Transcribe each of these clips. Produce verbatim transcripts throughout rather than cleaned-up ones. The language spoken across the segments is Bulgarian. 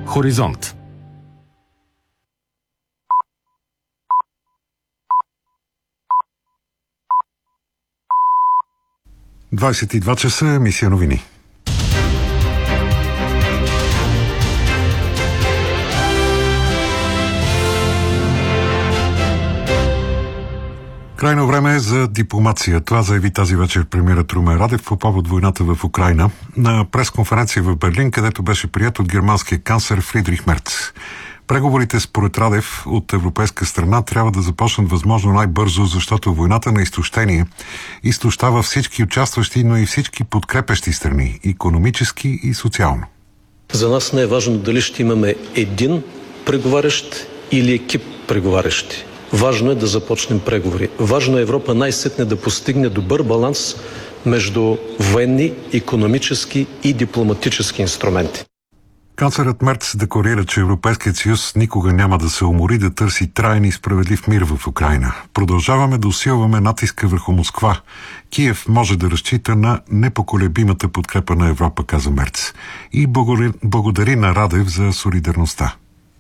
Хоризонт. двадесет и два часа, емисия новини. Крайно време е за дипломация. Това заяви тази вечер премиерът Румен Радев по повод войната в Украйна на пресконференция в Берлин, където беше приет от германския канцлер Фридрих Мерц. Преговорите според Радев от европейска страна трябва да започнат възможно най-бързо, защото войната на изтощение изтощава всички участващи, но и всички подкрепящи страни, икономически и социално. За нас не е важно дали ще имаме един преговарящ или екип преговарящи. Важно е да започнем преговори. Важно е Европа най-сетне да постигне добър баланс между военни, икономически и дипломатически инструменти. Канцлерът Мерц декларира, че Европейският съюз никога няма да се умори да търси траен и справедлив мир в Украйна. Продължаваме да усилваме натиска върху Москва. Киев може да разчита на непоколебимата подкрепа на Европа, каза Мерц. И благодари на Радев за солидарността.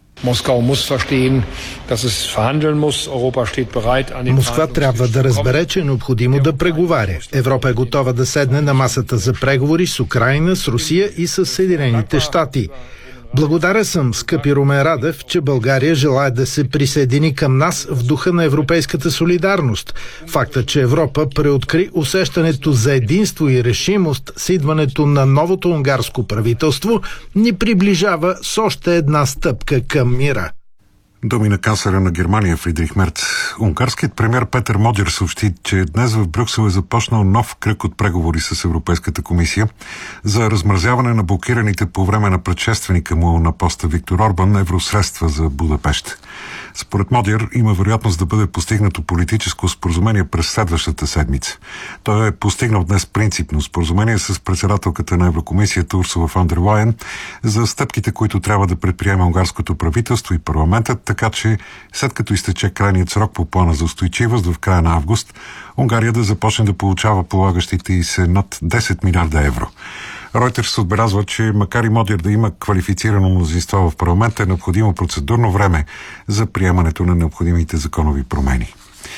Москва трябва да разбере, че е необходимо да преговаря. Европа е готова да седне на масата за преговори с Украйна, с Русия и с Съединените щати. Благодарен съм, скъпи Румен Радев, че България желае да се присъедини към нас в духа на европейската солидарност. Фактът, че Европа преоткри усещането за единство и решимост с идването на новото унгарско правителство, ни приближава с още една стъпка към мира. Думи на канцлера на Германия Фридрих Мерц. Унгарският премиер Петър Модер съобщи, че днес в Брюксел е започнал нов кръг от преговори с Европейската комисия за размразяване на блокираните по време на предшественика му на поста Виктор Орбан евросредства за Будапеща. Според Модер има вероятност да бъде постигнато политическо споразумение през следващата седмица. Той е постигнал днес принципно споразумение с председателката на Еврокомисията Урсула фон дер Лайен за стъпките, които трябва да предприеме унгарското правителство и парламентът, така че след като изтече крайният срок по плана за устойчивост в края на август, Унгария да започне да получава полагащите и се над десет милиарда евро. Ройтерс отбелязва, че макар и Модер да има квалифицирано мнозинство в парламента, е необходимо процедурно време за приемането на необходимите законови промени.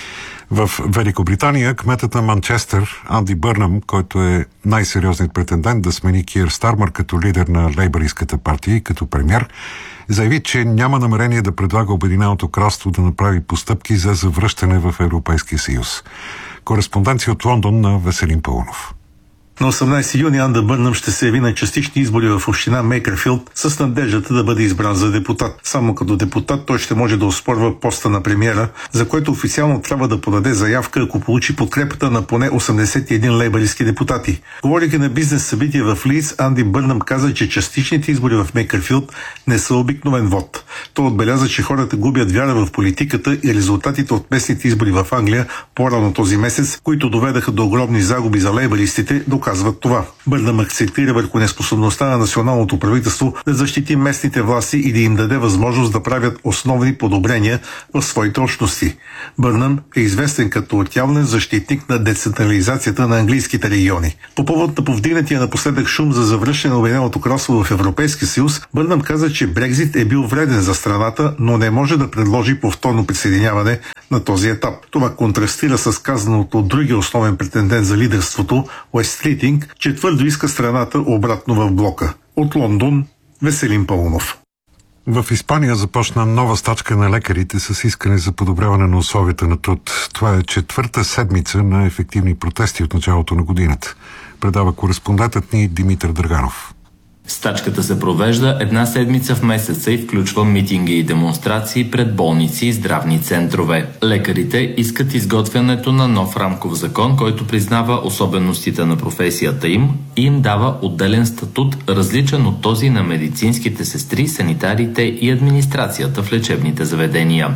В Великобритания кметът на Манчестър Анди Бърнъм, който е най-сериозният претендент да смени Киър Стармър като лидер на лейбъристската партия и като премиер, заяви, че няма намерение да предлага Обединеното кралство да направи постъпки за завръщане в Европейския съюз. Кореспонденция от Лондон на Веселин Паунов. На осемнадесети юни Анди Бърнъм ще се яви на частични избори в община Мейкърфилд с надеждата да бъде избран за депутат. Само като депутат той ще може да оспорва поста на премиера, за което официално трябва да подаде заявка, ако получи подкрепата на поне осемдесет и един лейбъристски депутати. Говорейки на бизнес събитие в Лийдс, Анди Бърнъм каза, че частичните избори в Мейкърфилд не са обикновен вод. Той отбеляза, че хората губят вяра в политиката и резултатите от местните избори в Англия по-рано този месец, които доведаха до огромни загуби за лейбъристите, доказват това. Бърнъм акцентира върху неспособността на националното правителство да защити местните власти и да им даде възможност да правят основни подобрения в своите общности. Бърнъм е известен като отявлен защитник на децентрализацията на английските региони. По повод на повдигнатия напоследък шум за завръщане на Обединеното кралство в Европейския съюз, Бърнъм каза, че Брекзит е бил вреден за страната, но не може да предложи повторно присъединяване на този етап. Това контрастира с казаното от другия основен претендент за лидерството, Уест Ритинг, че твърдо иска страната обратно в блока. От Лондон, Веселин Паунов. В Испания започна нова стачка на лекарите с искане за подобряване на условията на труд. Това е четвърта седмица на ефективни протести от началото на годината. Предава кореспондентът ни Димитър Драганов. Стачката се провежда една седмица в месеца и включва митинги и демонстрации пред болници и здравни центрове. Лекарите искат изготвянето на нов рамков закон, който признава особеностите на професията им и им дава отделен статут, различен от този на медицинските сестри, санитарите и администрацията в лечебните заведения.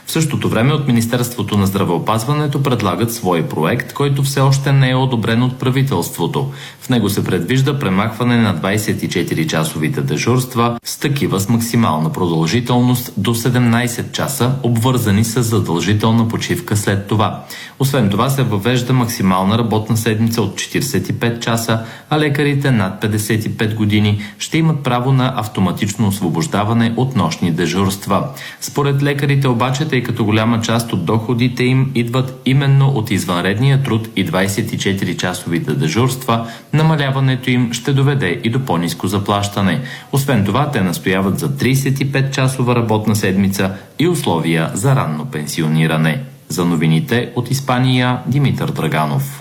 В същото време от Министерството на здравеопазването предлагат свой проект, който все още не е одобрен от правителството. В него се предвижда премахване на двадесет и четири часовите дежурства с такива с максимална продължителност до седемнадесет часа, обвързани с задължителна почивка след това. Освен това се въвежда максимална работна седмица от четиридесет и пет часа, а лекарите над петдесет и пет години ще имат право на автоматично освобождаване от нощни дежурства. Според лекарите обаче, тъй като голяма част от доходите им идват именно от извънредния труд и двадесет и четири часовите дежурства, намаляването им ще доведе и до по-ниско заплащане. Освен това, те настояват за тридесет и пет часова работна седмица и условия за ранно пенсиониране. За новините от Испания, Димитър Драганов.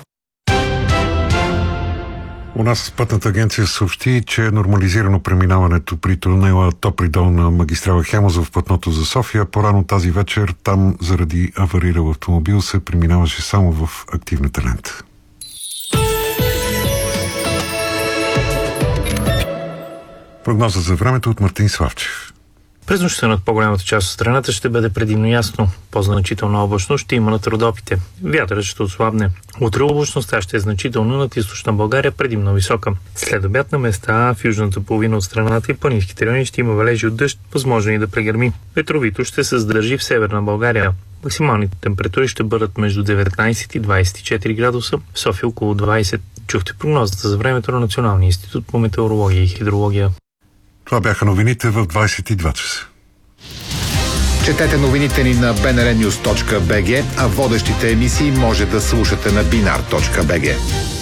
У нас Пътната агенция съобщи, че е нормализирано преминаването при тунела Топридол на магистрала Хемус в платното за София. По-рано тази вечер там заради аварирал автомобил се преминаваше само в активната лента. Прогноза за времето от Мартин Славчев. През нощта над по-голямата част от страната ще бъде предимно ясно. По-значителна облачност ще има над Родопите. Вятърът ще отслабне. Утре облачността ще е значително над източна България, предимно висока. След обяд на места в южната половина от страната и планинските райони ще има валежи от дъжд, възможно и да прегърми. Ветровито ще се задържи в северна България. Максималните температури ще бъдат между деветнадесет и двадесет и четири градуса, в София около двадесет. Чухте прогнозата за времето на Националния институт по метеорология и хидрология. Това бяха новините в двадесет и два часа. Четете новините ни на би ен ар нюз точка би джи, а водещите емисии може да слушате на бинар точка би джи.